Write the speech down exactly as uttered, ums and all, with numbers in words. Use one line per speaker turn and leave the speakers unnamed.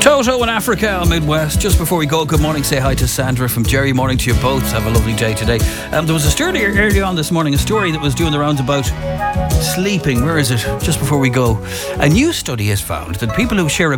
Toto in Africa on Midwest. Just before we go, good morning. Say hi to Sandra from Jerry. Morning to you both. Have a lovely day today. Um, there was a story early on this morning, a story that was doing the rounds about sleeping. Where is it? Just before we go. A new study has found that people who share a